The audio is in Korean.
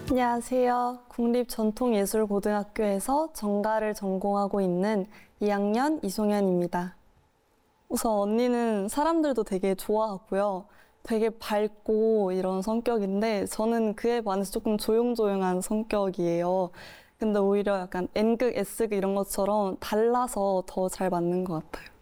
안녕하세요. 국립전통예술고등학교에서 정가를 전공하고 있는 2학년 이송현입니다. 우선 언니는 사람들도 되게 좋아하고요. 되게 밝고 이런 성격인데 저는 그에 반해서 조금 조용조용한 성격이에요. 근데 오히려 약간 N극, S극 이런 것처럼 달라서 더 잘 맞는 것 같아요.